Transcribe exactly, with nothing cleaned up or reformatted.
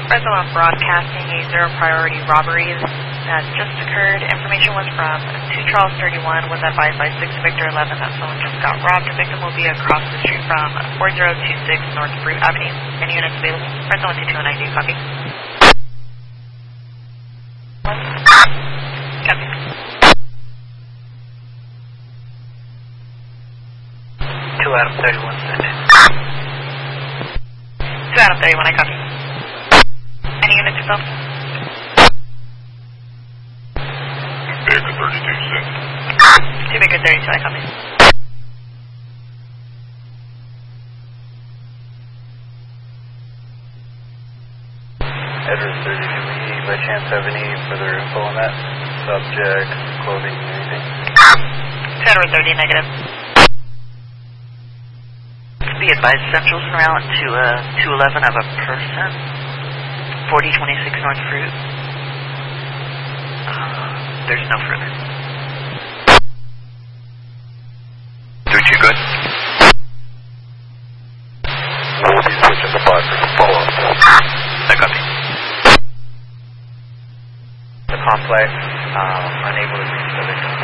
Fresno on broadcasting a zero priority robbery that just occurred. Information was from two Charles thirty-one, was advised by six Victor eleven that someone just got robbed. The victim will be across the street from four zero two six North Brute Avenue. Any units available? Fresno one two two one nine, do you copy? Copy. two Adam thirty-one, send in. two Adam thirty-one, I copy. Any units yourself? Baker thirty-two, send. two Baker thirty-two, I copy. Edward thirty-two, we by chance have any further info on that? Subject, clothing, anything? Edward thirty, negative. Be advised, Central's around to uh, two eleven of a person, forty twenty-six North Fruit. Uh, there's no further. thirty-two, good. We'll be switching the five for some follow-up. I copy. The complex, um, unable to reach the victim.